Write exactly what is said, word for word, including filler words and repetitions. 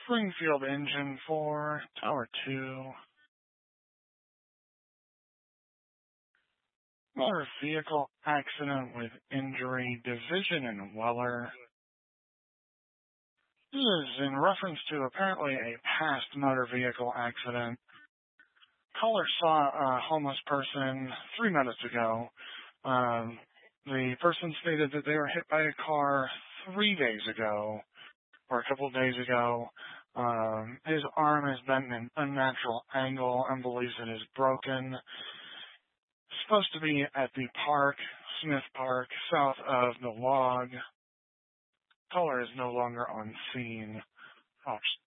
Springfield Engine four, Tower two. Motor vehicle accident with injury, Division in Weller. This is in reference to apparently a past motor vehicle accident. Caller saw a homeless person three minutes ago. Um, the person stated that they were hit by a car three days ago, or a couple of days ago. Um, his arm is bent in an unnatural angle and believes it is broken. Supposed to be at the park, Smith Park, south of the log. Caller is no longer on scene. Oh,